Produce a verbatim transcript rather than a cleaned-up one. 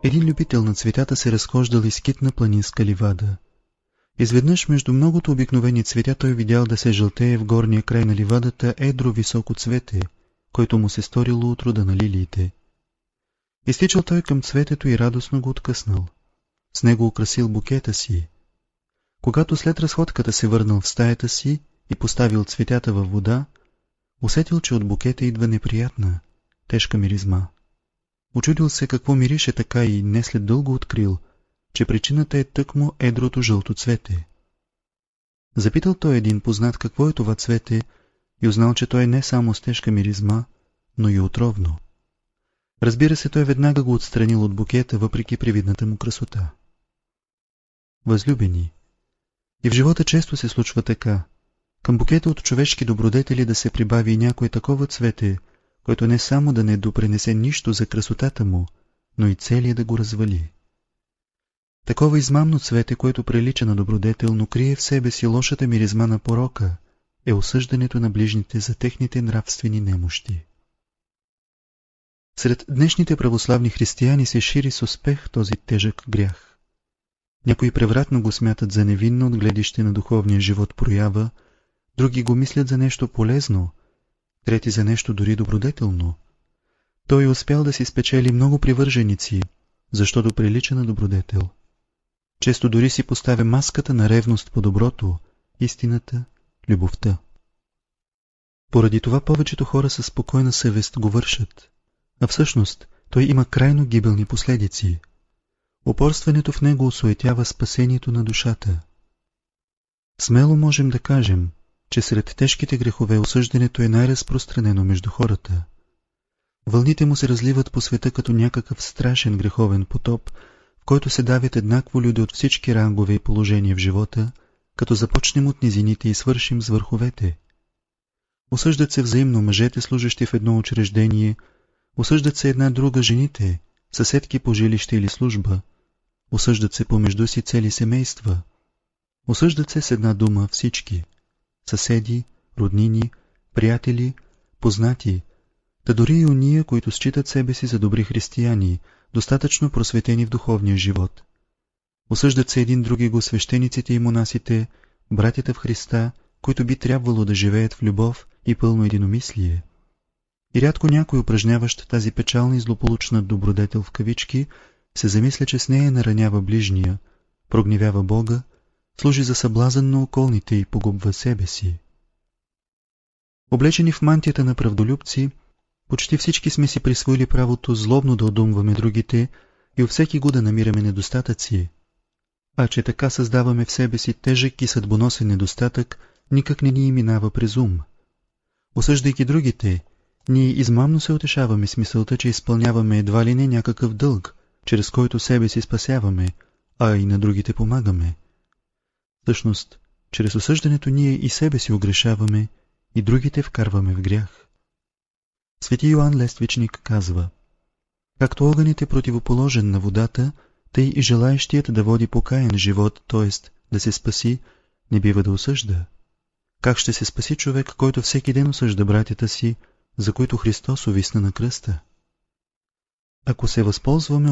Един любител на цветята се разхождал из скитна планинска ливада. Изведнъж между многото обикновени цветя той видял да се жълтее в горния край на ливадата едро високо цвете, който му се сторило от рода на лилиите. Изтичал той към цветето и радостно го откъснал. С него украсил букета си. Когато след разходката се върнал в стаята си и поставил цветята във вода, усетил, че от букета идва неприятна, тежка миризма. Очудил се какво мирише така и не след дълго открил, че причината е тъкмо едрото жълто цвете. Запитал той един познат какво е това цвете и узнал, че той е не само с тежка миризма, но и отровно. Разбира се, той веднага го отстранил от букета, въпреки привидната му красота. Възлюбени, и в живота често се случва така, към букета от човешки добродетели да се прибави и някое такова цвете, което не само да не допринесе нищо за красотата му, но и целия да го развали. Такова измамно цвете, което прилича на добродетел, но крие в себе си лошата миризма на порока, е осъждането на ближните за техните нравствени немощи. Сред днешните православни християни се шири с успех този тежък грях. Някои превратно го смятат за невинно от гледище на духовния живот проява, други го мислят за нещо полезно, трети за нещо дори добродетелно. Той успял да си спечели много привърженици, защото прилича на добродетел. Често дори си поставя маската на ревност по доброто, истината, любовта. Поради това повечето хора със спокойна съвест го вършат, а всъщност той има крайно гибелни последици. Упорстването в него осуетява спасението на душата. Смело можем да кажем, че сред тежките грехове осъждането е най-разпространено между хората. Вълните му се разливат по света като някакъв страшен греховен потоп, в който се давят еднакво люди от всички рангове и положения в живота, като започнем от низините и свършим с върховете. Осъждат се взаимно мъжете, служащи в едно учреждение, осъждат се една друга жените, съседки по жилище или служба, осъждат се помежду си цели семейства, осъждат се с една дума всички – съседи, роднини, приятели, познати, та дори и уния, които считат себе си за добри християни, достатъчно просветени в духовния живот. Осъждат се един други го свещениците и монасите, братята в Христа, които би трябвало да живеят в любов и пълно единомислие. И рядко някой, упражняващ тази печална и злополучна добродетел в кавички, се замисля, че с нея наранява ближния, прогневява Бога, служи за съблазън на околните и погубва себе си. Облечени в мантията на правдолюбци, почти всички сме си присвоили правото злобно да одумваме другите и у всеки го да намираме недостатъци. А че така създаваме в себе си тежък и съдбоносен недостатък, никак не ни минава през ум. Осъждайки другите, ние измамно се утешаваме с мисълта, че изпълняваме едва ли не някакъв дълг, чрез който себе си спасяваме, а и на другите помагаме. Всъщност, чрез осъждането ние и себе си огрешаваме, и другите вкарваме в грях. Свети Йоан Лествичник казва: както огънят е противоположен на водата, тъй и желаещият да води покаян живот, т.е. да се спаси, не бива да осъжда. Как ще се спаси човек, който всеки ден осъжда братята си, за които Христос увисна на кръста? Ако се възползваме